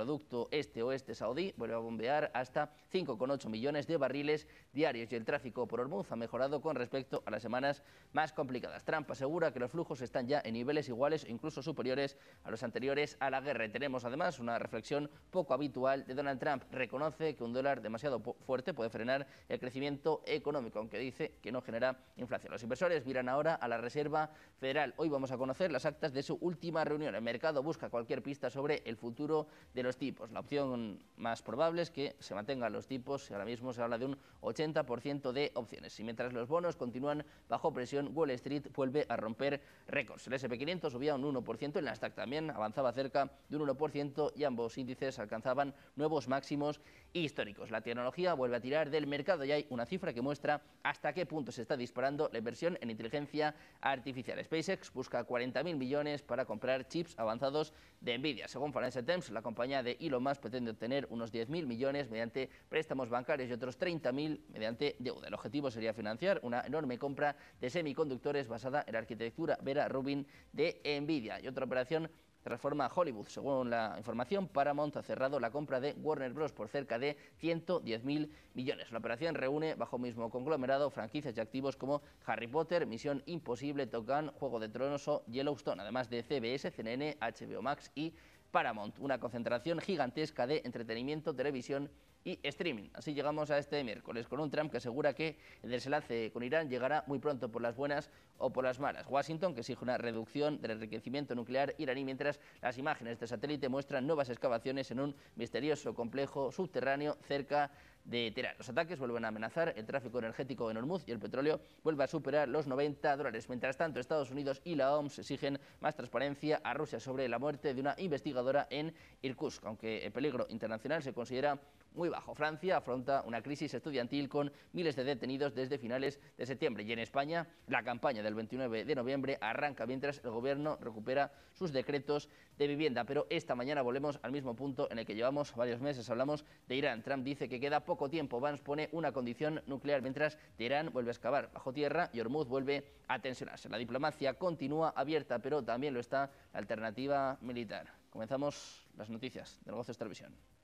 gasoducto este-oeste saudí vuelve a bombear hasta 5,8 millones de barriles diarios y el tráfico por Hormuz ha mejorado con respecto a las semanas más complicadas. Trump asegura que los flujos están ya en niveles iguales o incluso superiores a los anteriores a la guerra. Y tenemos además una reflexión poco habitual de Donald Trump. Reconoce que un dólar demasiado fuerte puede frenar el crecimiento económico, aunque dice que no genera inflación. Los inversores miran ahora a la Reserva Federal. Hoy vamos a conocer las actas de su última reunión. El mercado busca cualquier pista sobre el futuro de los tipos. La opción más probable es que se mantengan los tipos. Ahora mismo se habla de un 80% de opciones. Y mientras los bonos continúan bajo presión, Wall Street vuelve a romper récords. El S&P 500 subía un 1%, el Nasdaq también avanzaba cerca de un 1% y ambos índices alcanzaban nuevos máximos históricos. La tecnología vuelve a tirar del mercado y hay una cifra que muestra hasta qué punto se está disparando la inversión en inteligencia artificial. SpaceX busca 40.000 millones para comprar chips avanzados de Nvidia. Según Financial Times, la compañía de Elon Musk pretende obtener unos 10.000 millones mediante préstamos bancarios y otros 30.000 mediante deuda. El objetivo sería financiar una enorme compra de semiconductores basada en la arquitectura Vera Rubin de Nvidia. Y otra operación transforma Hollywood. Según la información, Paramount ha cerrado la compra de Warner Bros. Por cerca de 110.000 millones. La operación reúne bajo el mismo conglomerado franquicias y activos como Harry Potter, Misión Imposible, Top Gun, Juego de Tronos o Yellowstone, además de CBS, CNN, HBO Max y Paramount. Una concentración gigantesca de entretenimiento, televisión y streaming. Así llegamos a este miércoles con un Trump que asegura que el desenlace con Irán llegará muy pronto por las buenas o por las malas. Washington que exige una reducción del enriquecimiento nuclear iraní, mientras las imágenes de satélite muestran nuevas excavaciones en un misterioso complejo subterráneo cerca de Teherán. Los ataques vuelven a amenazar el tráfico energético en Hormuz y el petróleo vuelve a superar los $90. Mientras tanto, Estados Unidos y la OMS exigen más transparencia a Rusia sobre la muerte de una investigadora en Irkutsk, aunque el peligro internacional se considera muy bajo. Francia afronta una crisis estudiantil con miles de detenidos desde finales de septiembre. Y en España, la campaña del 29 de noviembre arranca mientras el gobierno recupera sus decretos de vivienda. Pero esta mañana volvemos al mismo punto en el que llevamos varios meses. Hablamos de Irán. Trump dice que queda poco tiempo. Vance pone una condición nuclear mientras Teherán vuelve a excavar bajo tierra y Hormuz vuelve a tensionarse. La diplomacia continúa abierta, pero también lo está la alternativa militar. Comenzamos las noticias de Negocios Televisión.